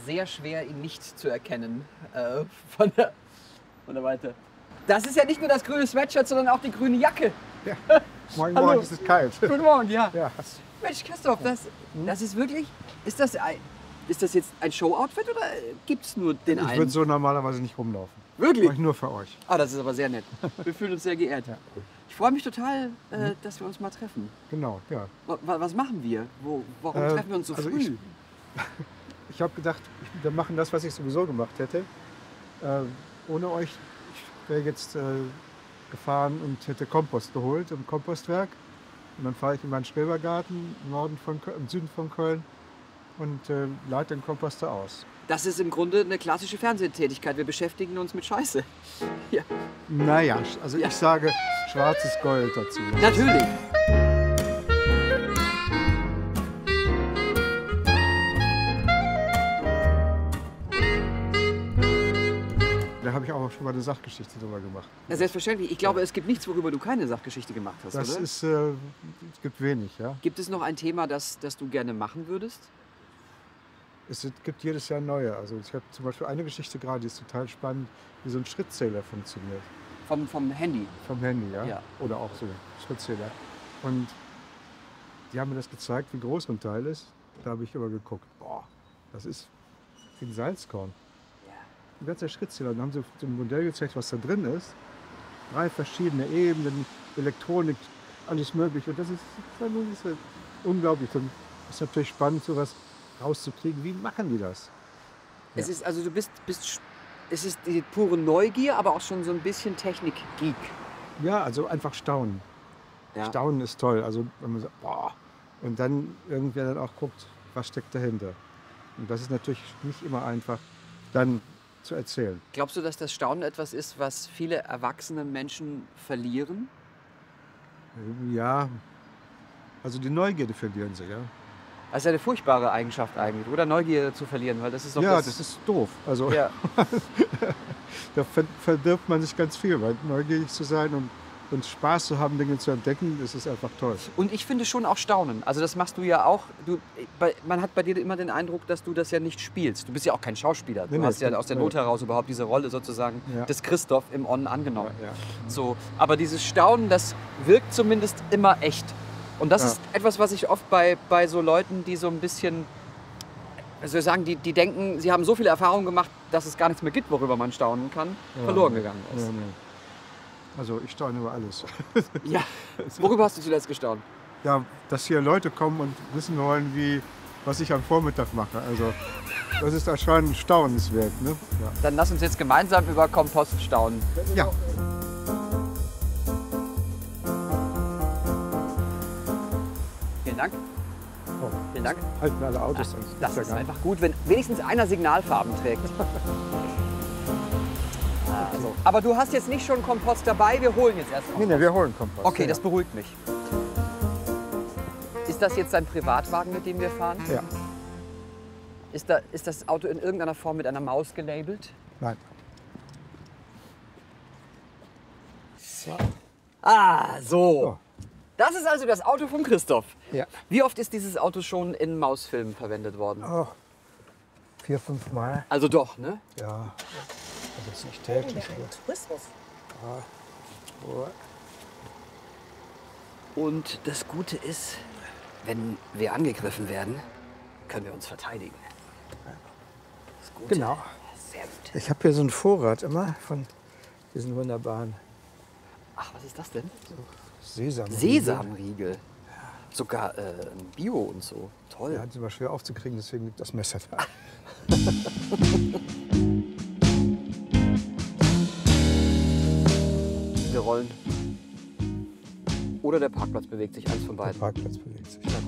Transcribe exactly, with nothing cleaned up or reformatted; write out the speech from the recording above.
sehr schwer, ihn nicht zu erkennen äh, von, der, von der Weite. Das ist ja nicht nur das grüne Sweatshirt, sondern auch die grüne Jacke. Ja. Moin, moin, es ist kalt. Guten Morgen, ja. Ja. Mensch, Christoph, das, das ist wirklich, ist das, ein, ist das jetzt ein Show-Outfit oder gibt es nur den Ich einen? würde so normalerweise nicht rumlaufen. Wirklich? Mach ich nur für euch. Ah, das ist aber sehr nett. Wir fühlen uns sehr geehrt. Ja. Ich freue mich total, äh, dass wir uns mal treffen. Genau, ja. Wa- Was machen wir? Wo, warum Äh, treffen wir uns so also früh? ich- Ich habe gedacht, ich, wir machen das, was ich sowieso gemacht hätte. Äh, ohne euch, ich wäre jetzt äh, gefahren und hätte Kompost geholt im Kompostwerk. Und dann fahre ich in meinen Schrebergarten im, Norden von, Köln- im Süden von Köln und äh, leite den Kompost da aus. Das ist im Grunde eine klassische Fernsehtätigkeit. Wir beschäftigen uns mit Scheiße. Ja, Naja, also Ja. ich sage schwarzes Gold dazu. natürlich. Da habe ich auch schon mal eine Sachgeschichte drüber gemacht. Ja, selbstverständlich. Ich glaube, es gibt nichts, worüber du keine Sachgeschichte gemacht hast, Das oder? ist, äh, es gibt wenig, ja. Gibt es noch ein Thema, das, das du gerne machen würdest? Es gibt jedes Jahr neue. Also ich habe zum Beispiel eine Geschichte gerade, die ist total spannend, wie so ein Schrittzähler funktioniert. Vom, vom Handy. Vom Handy, ja? Ja. Oder auch so Schrittzähler. Und die haben mir das gezeigt, wie groß so ein Teil ist. Da habe ich aber geguckt, boah, das ist wie ein Salzkorn. Ein ganzer Schrittzähler. Dann haben sie so ein Modell gezeigt, was da drin ist. Drei verschiedene Ebenen, Elektronik, alles mögliche. Und das ist, das ist unglaublich. Und es ist natürlich spannend, sowas rauszukriegen. Wie machen die das? Es Ja. ist, also du bist, bist, sch- es ist die pure Neugier, aber auch schon so ein bisschen Technik-Geek. Ja, also einfach staunen. Ja. Staunen ist toll. Also wenn man sagt, boah. Und dann irgendwer dann auch guckt, was steckt dahinter. Und das ist natürlich nicht immer einfach, dann zu erzählen. Glaubst du, dass das Staunen etwas ist, was viele erwachsene Menschen verlieren? Ja, also die Neugierde verlieren sie, ja. Das ist ja eine furchtbare Eigenschaft eigentlich, oder? Neugier zu verlieren, weil das ist doch Ja, das... das ist doof. Also ja. da ver verdirbt man sich ganz viel, weil neugierig zu sein und, und Spaß zu haben, Dinge zu entdecken, das ist einfach toll. Und ich finde schon auch Staunen. Also das machst du ja auch. Du, bei, man hat bei dir immer den Eindruck, dass du das ja nicht spielst. Du bist ja auch kein Schauspieler. Du Nee, nee, hast ja aus der nee. Not heraus überhaupt diese Rolle sozusagen Ja. des Christoph im On angenommen. Ja, ja. So, aber dieses Staunen, das wirkt zumindest immer echt. Und das Ja. ist etwas, was ich oft bei, bei so Leuten, die so ein bisschen, also wir sagen, die, die denken, sie haben so viele Erfahrungen gemacht, dass es gar nichts mehr gibt, worüber man staunen kann, Ja. verloren gegangen ist. Ja, nee. Also ich staune über alles. Ja. Worüber hast du zuletzt gestaunt? Ja, dass hier Leute kommen und wissen wollen, wie, was ich am Vormittag mache. Also das ist da schon staunenswert. Ne? Ja. Dann lass uns jetzt gemeinsam über Kompost staunen. Ja. Vielen Dank. Oh, Vielen Dank. halten alle Autos an. Das ja ist gar nicht. einfach gut, wenn wenigstens einer Signalfarben trägt. Also, aber du hast jetzt nicht schon Kompost dabei, wir holen jetzt erst Nee, noch. nee, wir holen Kompost. Okay, ja. das beruhigt mich. Ist das jetzt ein Privatwagen, mit dem wir fahren? Ja, Ist, da, ist das Auto in irgendeiner Form mit einer Maus gelabelt? nein. Ah, so. Oh. Das ist also das Auto von Christoph. Ja. Wie oft ist dieses Auto schon in Mausfilmen verwendet worden? Oh, vier, fünf Mal. Also doch, ne? Ja, also jetzt nicht täglich. Aber Und das Gute ist, wenn wir angegriffen werden, können wir uns verteidigen. Das Gute. Genau. Sehr gut. ich habe hier so einen Vorrat immer von diesen wunderbaren Ach, was ist das denn? Sesam. Sesamriegel. Sogar äh, Bio und so. Toll. Ja, die sind immer schwer aufzukriegen, deswegen liegt das Messer da. Wir rollen. Oder der Parkplatz bewegt sich, eins von Der beiden. Parkplatz bewegt sich. Na gut.